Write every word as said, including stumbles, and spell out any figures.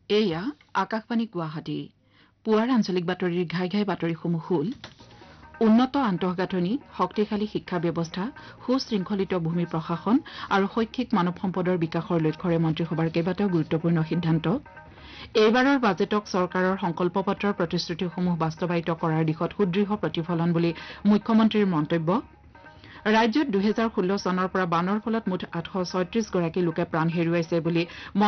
এয়া আকাশবাণী গুৱাহাটী পুৱাৰ আঞ্চলিক বাতৰিৰ ঘাই ঘাই বাতৰিসমূহ হ'ল উন্নত আন্তঃগাঁথনি শক্তিশালী শিক্ষা ব্যৱস্থা সুশৃংখলিত ভূমি প্ৰশাসন আৰু শৈক্ষিক মানৱ সম্পদৰ বিকাশৰ লক্ষ্যৰে মন্ত্ৰীসভাৰ কেইবাটাও গুৰুত্বপূৰ্ণ সিদ্ধান্ত এইবাৰৰ বাজেটক চৰকাৰৰ সংকল্প পত্ৰৰ প্ৰতিশ্ৰুতিসমূহ বাস্তৱায়িত কৰাৰ দিশত সুদৃঢ় প্ৰতিফলন বুলি মুখ্যমন্ত্ৰীৰ মন্তব্য ৰাজ্যত দুহেজাৰ ষোল্ল চনৰ পৰা বানৰ ফলত মুঠ আঠশ ছয়ত্ৰিশ গৰাকী লোকে প্ৰাণ হেৰুৱাইছে বুলি